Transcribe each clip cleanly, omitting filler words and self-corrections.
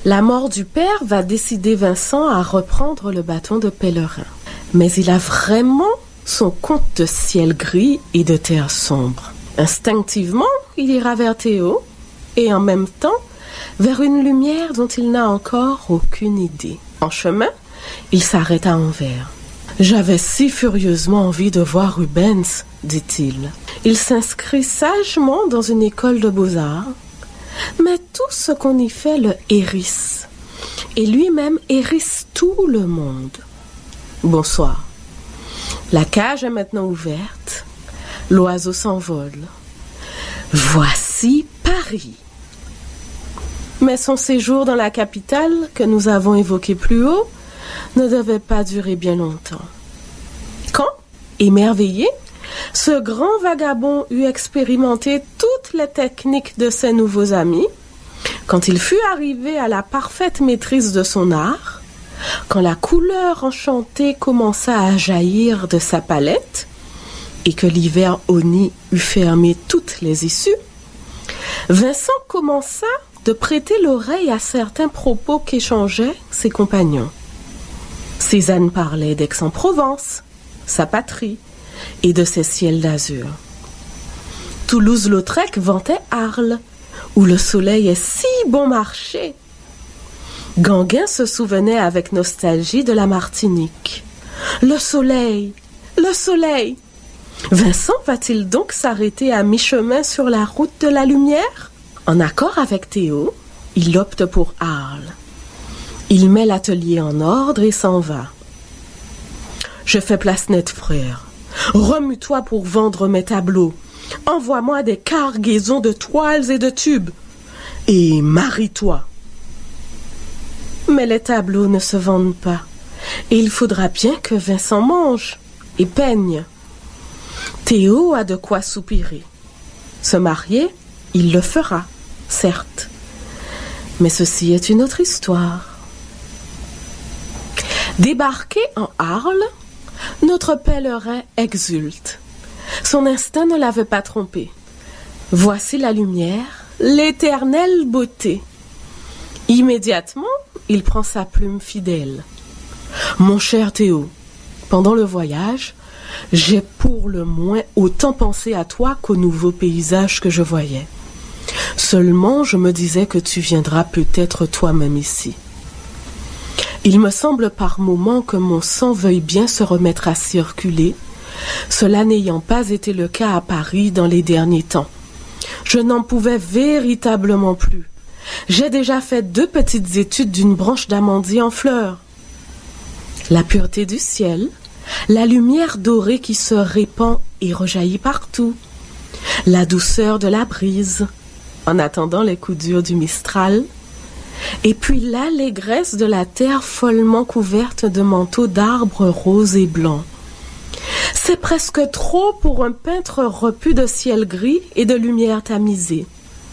La mort du père va décider Vincent à reprendre le bâton de pèlerin. Mais il a vraiment son compte de ciel gris et de terre sombre. Instinctivement, il ira vers Théo et en même temps vers une lumière dont il n'a encore aucune idée. En chemin, il s'arrête à Anvers. « J'avais si furieusement envie de voir Rubens, dit-il. Il s'inscrit sagement dans une école de beaux-arts, mais tout ce qu'on y fait le hérisse. Et lui-même hérisse tout le monde. Bonsoir. La cage est maintenant ouverte. L'oiseau s'envole. Voici Paris. » Mais son séjour dans la capitale, que nous avons évoqué plus haut, ne devait pas durer bien longtemps. Quand, émerveillé, ce grand vagabond eut expérimenté toutes les techniques de ses nouveaux amis, quand il fut arrivé à la parfaite maîtrise de son art, quand la couleur enchantée commença à jaillir de sa palette, et que l'hiver honni eut fermé toutes les issues, Vincent commença de prêter l'oreille à certains propos qu'échangeaient ses compagnons. Cézanne parlait d'Aix-en-Provence, sa patrie, et de ses ciels d'azur. Toulouse-Lautrec vantait Arles, où le soleil est si bon marché. Gauguin se souvenait avec nostalgie de la Martinique. Le soleil, le soleil! Vincent va-t-il donc s'arrêter à mi-chemin sur la route de la lumière? En accord avec Théo, il opte pour Arles. Il met l'atelier en ordre et s'en va. « Je fais place nette, frère. Remue-toi pour vendre mes tableaux. Envoie-moi des cargaisons de toiles et de tubes. Et marie-toi. » Mais les tableaux ne se vendent pas. Et il faudra bien que Vincent mange et peigne. Théo a de quoi soupirer. Se marier, il le fera, certes. Mais ceci est une autre histoire. Débarqué en Arles, notre pèlerin exulte. Son instinct ne l'avait pas trompé. Voici la lumière, l'éternelle beauté. Immédiatement, il prend sa plume fidèle. « Mon cher Théo, pendant le voyage, j'ai pour le moins autant pensé à toi qu'au nouveau paysage que je voyais. Seulement, je me disais que tu viendras peut-être toi-même ici. Il me semble par moments que mon sang veuille bien se remettre à circuler, cela n'ayant pas été le cas à Paris dans les derniers temps. Je n'en pouvais véritablement plus. J'ai déjà fait 2 petites études d'une branche d'amandier en fleurs. La pureté du ciel, la lumière dorée qui se répand et rejaillit partout, la douceur de la brise, en attendant les coups durs du Mistral, et puis l'allégresse de la terre follement couverte de manteaux d'arbres roses et blancs. C'est presque trop pour un peintre repu de ciel gris et de lumière tamisée.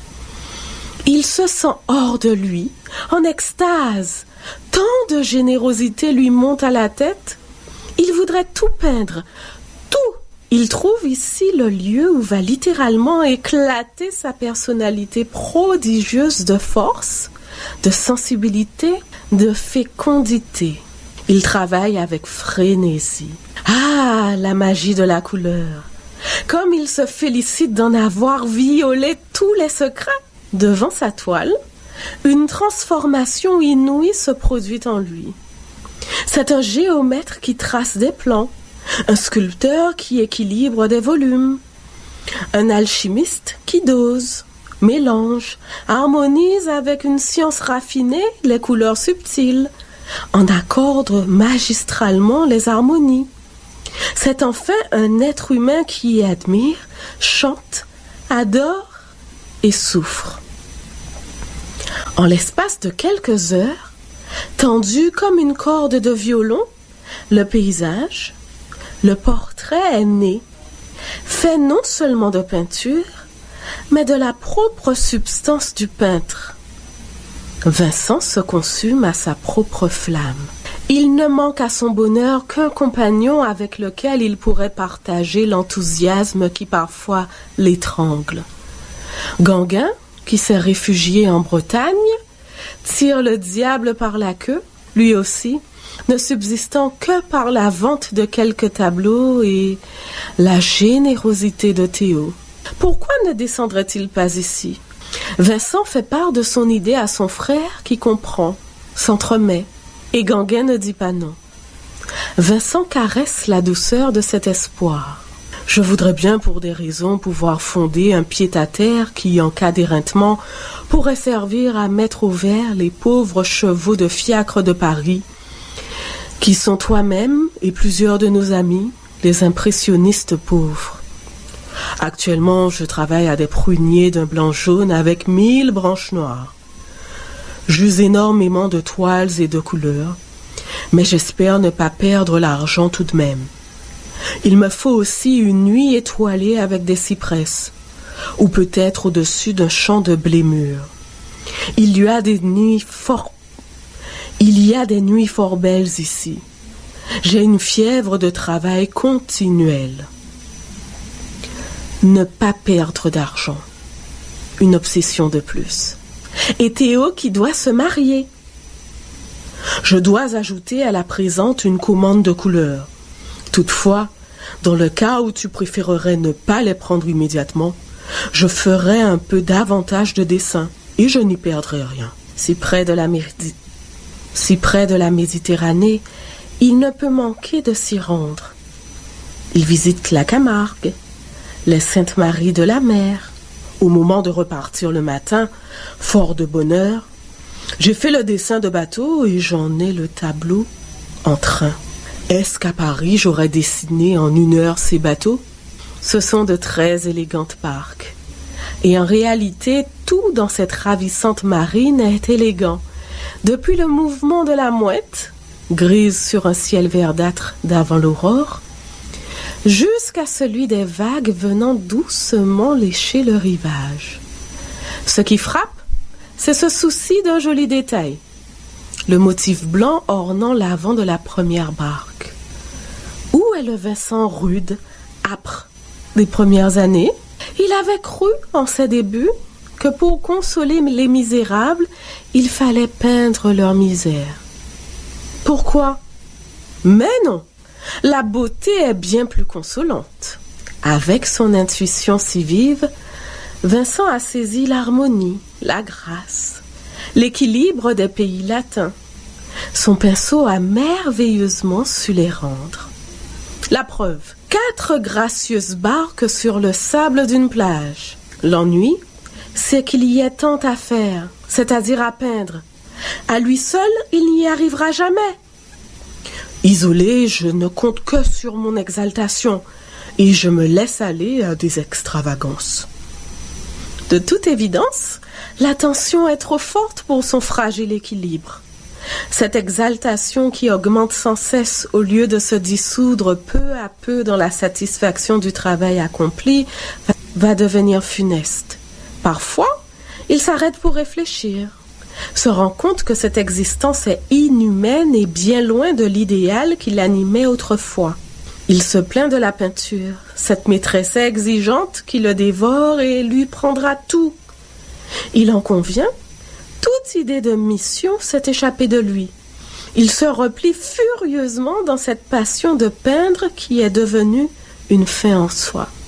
Il se sent hors de lui, en extase. Tant de générosité lui monte à la tête. Il voudrait tout peindre, tout. Il trouve ici le lieu où va littéralement éclater sa personnalité prodigieuse de force, de sensibilité, de fécondité. Il travaille avec frénésie. Ah, la magie de la couleur! Comme il se félicite d'en avoir violé tous les secrets! Devant sa toile, une transformation inouïe se produit en lui. C'est un géomètre qui trace des plans, un sculpteur qui équilibre des volumes, un alchimiste qui dose, mélange, harmonise avec une science raffinée les couleurs subtiles, en accorde magistralement les harmonies. C'est enfin un être humain qui admire, chante, adore et souffre. En l'espace de quelques heures, tendu comme une corde de violon, le paysage, le portrait est né, fait non seulement de peinture, mais de la propre substance du peintre. Vincent se consume à sa propre flamme. Il ne manque à son bonheur qu'un compagnon avec lequel il pourrait partager l'enthousiasme qui parfois l'étrangle. Gauguin, qui s'est réfugié en Bretagne, tire le diable par la queue, lui aussi, ne subsistant que par la vente de quelques tableaux et la générosité de Théo. Pourquoi ne descendrait-il pas ici? Vincent fait part de son idée à son frère qui comprend, s'entremet, et Gauguin ne dit pas non. Vincent caresse la douceur de cet espoir. Je voudrais bien pour des raisons pouvoir fonder un pied-à-terre qui, en cas d'éreintement, pourrait servir à mettre au vert les pauvres chevaux de fiacre de Paris, qui sont toi-même et plusieurs de nos amis, les impressionnistes pauvres. Actuellement, je travaille à des pruniers d'un blanc jaune avec 1000 branches noires. J'use énormément de toiles et de couleurs, mais j'espère ne pas perdre l'argent tout de même. Il me faut aussi une nuit étoilée avec des cypresses, ou peut-être au-dessus d'un champ de blé mûr. Il y a des nuits fort belles ici. J'ai une fièvre de travail continuelle. Ne pas perdre d'argent. Une obsession de plus. Et Théo qui doit se marier. Je dois ajouter à la présente une commande de couleurs. Toutefois, dans le cas où tu préférerais ne pas les prendre immédiatement, je ferai un peu davantage de dessin et je n'y perdrai rien. Si près de la Méditerranée, il ne peut manquer de s'y rendre. Il visite la Camargue, les Saintes-Maries de la Mer. Au moment de repartir le matin, fort de bonne heure, j'ai fait le dessin de bateau et j'en ai le tableau en train. Est-ce qu'à Paris, j'aurais dessiné en 1 heure ces bateaux? Ce sont de très élégantes barques. Et en réalité, tout dans cette ravissante marine est élégant. Depuis le mouvement de la mouette, grise sur un ciel verdâtre d'avant l'aurore, jusqu'à celui des vagues venant doucement lécher le rivage. Ce qui frappe, c'est ce souci d'un joli détail. Le motif blanc ornant l'avant de la première barque. Où est le Vincent rude, âpre des premières années? Il avait cru, en ses débuts, que pour consoler les misérables, il fallait peindre leur misère. Pourquoi? Mais non, la beauté est bien plus consolante. Avec son intuition si vive, Vincent a saisi l'harmonie, la grâce, l'équilibre des pays latins. Son pinceau a merveilleusement su les rendre. La preuve, 4 gracieuses barques sur le sable d'une plage. L'ennui, c'est qu'il y ait tant à faire, c'est-à-dire à peindre. À lui seul, il n'y arrivera jamais. Isolé, je ne compte que sur mon exaltation et je me laisse aller à des extravagances. De toute évidence, la tension est trop forte pour son fragile équilibre. Cette exaltation qui augmente sans cesse au lieu de se dissoudre peu à peu dans la satisfaction du travail accompli va devenir funeste. Parfois, il s'arrête pour réfléchir, se rend compte que cette existence est inhumaine et bien loin de l'idéal qui l'animait autrefois. Il se plaint de la peinture, cette maîtresse exigeante qui le dévore et lui prendra tout. Il en convient, toute idée de mission s'est échappée de lui. Il se replie furieusement dans cette passion de peindre qui est devenue une fin en soi.